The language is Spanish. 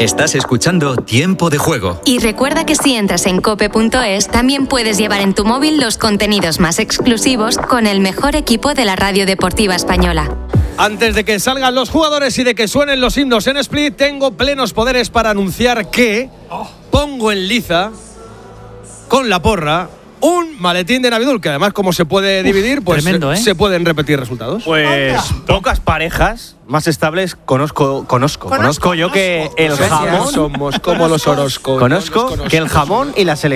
Estás escuchando Tiempo de Juego. Y recuerda que si entras en cope.es, también puedes llevar en tu móvil los contenidos más exclusivos con el mejor equipo de la radio deportiva española. Antes de que salgan los jugadores y de que suenen los himnos en Split, tengo plenos poderes para anunciar que pongo en liza con la porra un maletín de Navidul, que además como se puede dividir, pues tremendo, se pueden repetir resultados. Pues pocas parejas más estables conozco yo que el jamón. Somos como los horóscopos. Conozco que el jamón y la selección.